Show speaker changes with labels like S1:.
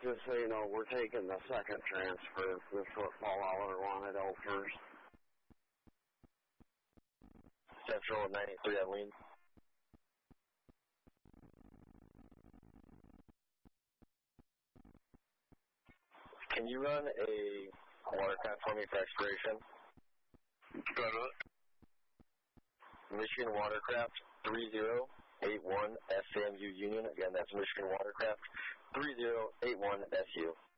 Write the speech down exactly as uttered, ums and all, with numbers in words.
S1: Just so you know, we're taking the second transfer for football hour wanted out first.
S2: Central ninety-three on lead. Can you run a watercraft for me for expiration?
S3: Got it.
S2: Michigan Watercraft three zero eight one S M U Union. Again, that's Michigan Watercraft three zero eight one S U.